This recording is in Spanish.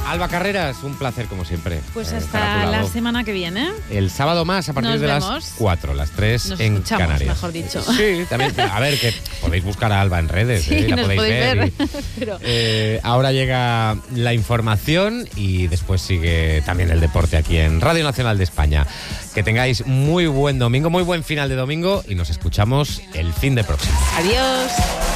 Alba Carreras, un placer como siempre. Pues estar a hasta tu la lado. semana que viene. El sábado más a partir Nos de vemos. las 4, las 3 Nos en escuchamos, Canarias. mejor dicho. Sí, también. A ver, que podéis buscar a Alba en redes, Sí, la nos podéis ver. Pero... Ahora llega la información y después sigue también el deporte aquí en Radio Nacional de España. Que tengáis muy buen domingo, muy buen final de domingo y nos escuchamos el fin de próximo. Adiós.